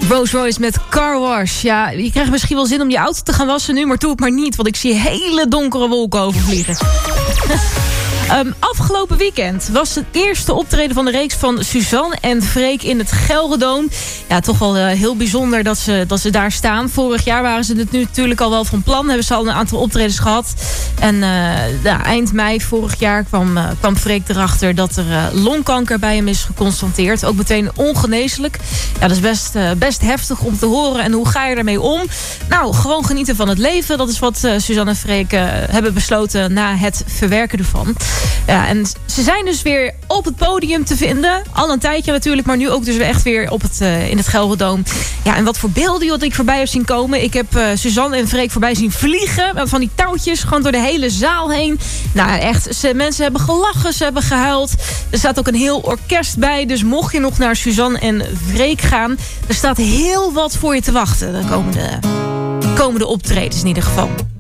Rolls Royce met Car Wash. Ja, je krijgt misschien wel zin om je auto te gaan wassen nu, maar doe het maar niet, want ik zie hele donkere wolken overvliegen. Afgelopen weekend was het eerste optreden van de reeks van Suzanne en Freek in het Gelredome. Ja, toch wel heel bijzonder dat ze daar staan. Vorig jaar waren ze het nu natuurlijk al wel van plan. Hebben ze al een aantal optredens gehad. En eind mei vorig jaar kwam Freek erachter dat er longkanker bij hem is geconstateerd. Ook meteen ongeneeslijk. Ja, dat is best heftig om te horen. En hoe ga je ermee om? Nou, gewoon genieten van het leven. Dat is wat Suzanne en Freek hebben besloten na het verwerken ervan. Ja, en ze zijn dus weer op het podium te vinden. Al een tijdje natuurlijk, maar nu ook dus echt weer in het Gelredome. Ja, en wat voor beelden wat ik voorbij heb zien komen. Ik heb Suzanne en Freek voorbij zien vliegen. Van die touwtjes, gewoon door de hele zaal heen. Nou, echt, mensen hebben gelachen, ze hebben gehuild. Er staat ook een heel orkest bij. Dus mocht je nog naar Suzanne en Freek gaan, er staat heel wat voor je te wachten. De komende optredens in ieder geval.